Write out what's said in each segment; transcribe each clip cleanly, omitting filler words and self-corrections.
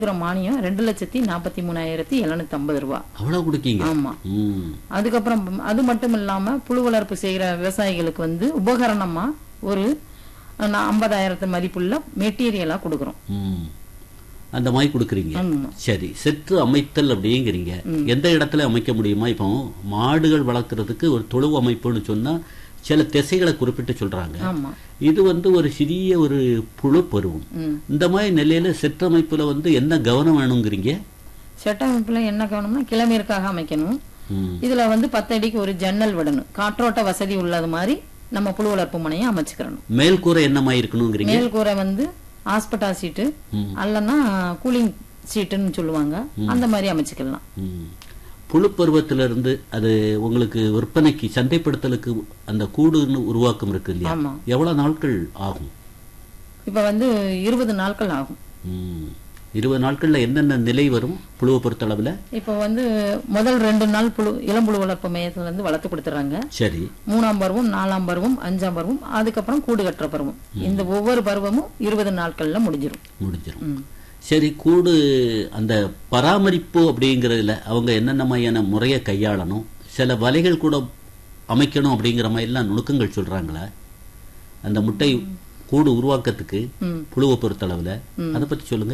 மானியம் 2,43,750 ரூபா. அவ்வளவு கொடுக்கீங்க? ஆமா. அதுக்கப்புறம் அது மட்டும் இல்லாம புழு வளர்ப்பு செய்யற விவசாயிகளுக்கு வந்து உபகரணமா ஒரு 50,000 மதிப்புள்ள மெட்டீரியலா கொடுக்கறோம். அந்த மாதிரி கொடுக்குறீங்க. சரி, செற்று அமைத்தல் அப்படிங்கிறீங்க. எந்த இடத்துல அமைக்க முடியுமா? இப்போ மாடுகள் வளர்க்கறதுக்கு ஒரு தொழு அமைப்புன்னு சொன்னா சில திசைகளை குறிப்பிட்டு சொல்றாங்க. இது வந்து ஒரு சிறிய ஒரு புழு பருவம். இந்த மாதிரி நிலையில செட்டமைப்புல வந்து என்ன கவனம் வேணுங்கிறீங்க? செட்டமைப்புல என்ன கவனம்னா கிளமீருக்காக அமைக்கணும். இதுல வந்து 10 அடிக்கு ஒரு ஜன்னல் விடணும். காற்றோட்ட வசதி உள்ளது மாதிரி நம்ம புழு வளர்ப்பு மனையை அமைச்சுக்கிறோம். மேல் கூரை என்ன மாதிரி இருக்கணுங்கிறீங்க? மேல் கூரை வந்து ஹாஸ்பிட்டா சீட்டு அல்லனா கூலிங் சீட்டுன்னு சொல்லுவாங்க, அந்த மாதிரி அமைச்சுக்கலாம். புழு பருவத்திலிருந்து அது உங்களுக்கு விற்பனைக்கு சந்தைப்படுத்தலுக்கு அந்த கூடுன்னு உருவாக்கம் இருக்கு இல்லையா, எவ்வளவு நாட்கள் ஆகும்? இப்ப வந்து 20 நாட்கள் ஆகும். 20 நாட்கள்ல என்னென்ன நிலை வரும் புழுவை பொறுத்த அளவுல? இப்ப வந்து முதல் 2 நாள் இளம்புழு வளர்ப்பு மையத்துல இருந்து வளர்த்து கொடுத்துறாங்க. சரி. 3ஆம் பருவம், 4ஆம் பருவம், 5ஆம் பருவம், அதுக்கப்புறம் கூடு கட்டுற பருவம். இந்த ஒவ்வொரு பருவமும் 20 நாட்கள்ல முடிஞ்சிரும். சரி, கூடு அந்த பராமரிப்பு அப்படிங்கறதுல அவங்க என்னென்ன மாதிரியான முறையை கையாளணும், சில வலைகள் கூட அமைக்கணும் அப்படிங்கிற மாதிரி எல்லாம் நுணுக்கங்கள் சொல்றாங்களா அந்த முட்டை கூடு உருவாக்கத்துக்கு புழுவை பொறுத்த அளவுல? அதை பத்தி சொல்லுங்க.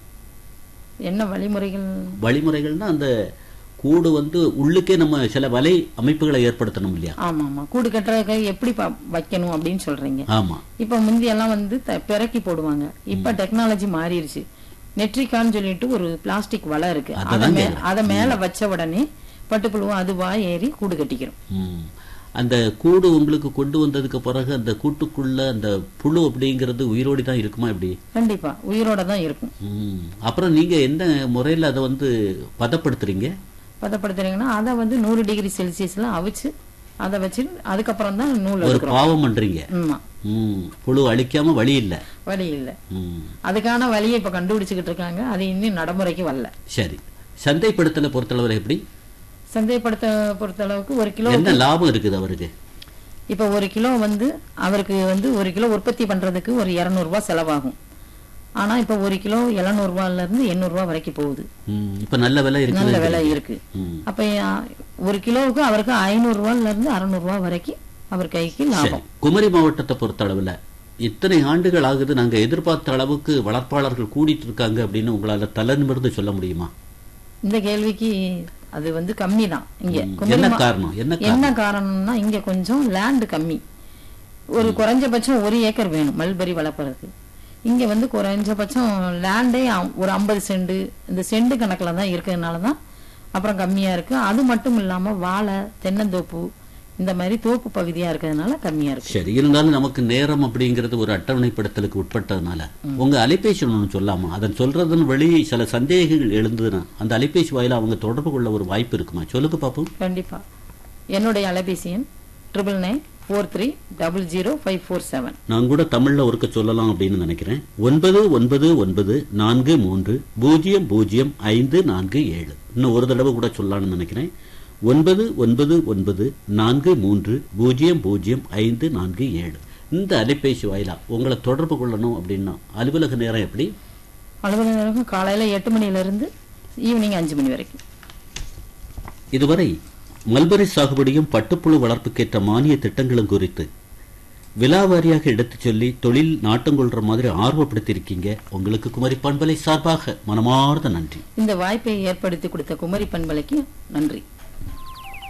என்ன வழிமுறைகள்? வழிமுறைகள்னா அந்த கூடு வந்து உள்ளுக்கே நம்ம சில வலை அமைப்புகளை ஏற்படுத்தணும் இல்லையா? ஆமா. கூடு கட்டுறதுக்கு எப்படி வைக்கணும் அப்படின்னு சொல்றீங்க. ஆமா. இப்ப முந்தி எல்லாம் வந்து பிறக்கி போடுவாங்க. இப்ப டெக்னாலஜி மாறிடுச்சு. நெட்ரிகான்னு சொல்லிட்டு ஒரு பிளாஸ்டிக் வலை இருக்கு. அத மேல வச்ச உடனே பட்டுப்புழுவும் அதுவா ஏறி கூடு கட்டிக்கிறோம். அந்த கூடு உங்களுக்கு கொண்டு வந்ததுக்கு பிறகு அந்த கூட்டுக்குள்ள அந்த புழு அப்படிங்கறது உயிரோடி தான் இருக்குமா? எப்படி? கண்டிப்பா உயிரோட தான் இருக்கும். அப்புறம் நீங்க எந்த முறையில அதை வந்து பதப்படுத்துறீங்கன்னா அதை வந்து 100 டிகிரி செல்சியஸ்ல அவிச்சு அதை வச்சு அதுக்கப்புறம் தான் நூல் ஒரு பாவம் பண்றீங்க. புழு அழிக்காம வழி இல்ல. அதுக்கான வழியை இப்ப கண்டுபிடிச்சுக்கிட்டு இருக்காங்க. அது இன்னும் நடைமுறைக்கு வரல. சரி, சந்தைப்படுத்தல பொறுத்தளவு எப்படி? சந்தைப்படுத்த பொறுத்தளவுக்கு ஒரு கிலோ என்ன லாபம் இருக்குது அவருக்கு? இப்ப ஒரு கிலோ வந்து அவருக்கு வந்து ஒரு கிலோ உற்பத்தி பண்றதுக்கு ஒரு 200 ரூபாய் செலவாகும். ஆனா இப்ப ஒரு கிலோ 700 ரூபாயில இருந்து 800 ரூபாய் வரைக்கும் போகுது. இப்ப நல்ல விலை இருக்கு. அப்ப ஒரு கிலோவுக்கு அவருக்கு 500 ரூபாயில இருந்து 600 ரூபாய் வரைக்கும் அவர் கைக்கு லாபம். குமரி மாவட்டத்தை பொறுத்த அளவுல இத்தனை ஆண்டுகள் ஆகுது, நாங்க எதிர்பார்த்த அளவுக்கு வளர்ப்பாளர்கள் கூடிட்டு இருக்காங்க அப்படின்னு உங்களால தலை நிமிர்ந்து சொல்ல முடியுமா? இந்த கேள்விக்கு அது வந்து கம்மி தான். இங்க என்ன காரணம்னா இங்க கொஞ்சம் லேண்ட் கம்மி. ஒரு குறைஞ்சபட்சம் 1 ஏக்கர் வேணும் மல்பரி வளர்ப்பறதுக்கு. இங்க வந்து குறைஞ்சபட்சம் லேண்டே ஒரு 50 சென்ட் இந்த சென்ட் கணக்குல தான் இருக்கிறதுனாலதான் அப்புறம் கம்மியா இருக்கு. அது மட்டும் இல்லாம வாழை, தென்னந்தோப்பு இந்த மாதிரி தோப்பு பகுதியா இருக்கிறதுனால கம்மியா இருக்கு. சரி, இருந்தாலும் நமக்கு நேரம் அப்படிங்கிறது ஒரு அட்டவணைப்படுத்தலுக்கு உட்பட்டதுனால உங்க அலைபேசி ஒன்று சொல்லாமா? அதன் சொல்றதன் வழி சில சந்தேகங்கள் எழுந்ததுன்னா அந்த அலைபேசி வாயில அவங்க தொடர்பு கொள்ள ஒரு வாய்ப்பு இருக்குமா? சொல்லுங்க பாப்போம். கண்டிப்பா. என்னுடைய அலைபேசி எண் 9994300547. நான் கூட தமிழ்ல ஒருக்க சொல்லலாம் அப்படின்னு நினைக்கிறேன். 9919400547. இன்னும் ஒரு தடவை கூட சொல்லலாம்னு நினைக்கிறேன். 9919400547. இந்த அலைபேசி வாயிலா உங்களை தொடர்பு கொள்ளணும் அப்படின்னா அலுவலக நேரம் எப்படி? அலுவலக நேரம் காலையில 8 மணில இருந்து ஈவினிங் 5 மணி வரைக்கும். இதுவரை மல்பரி சாகுபடியும் பட்டுப்புழு வளர்ப்புக்கேற்ற மானிய திட்டங்களும் குறித்து விலாவாரியாக எடுத்துச் சொல்லி தொழில் நாட்டம் கொள்ற மாதிரி ஆர்வப்படுத்தியிருக்கீங்க. உங்களுக்கு குமரி பண்பலை சார்பாக மனமார்ந்த நன்றி. இந்த வாய்ப்பை ஏற்படுத்தி கொடுத்த குமரி பண்பலைக்கு நன்றி.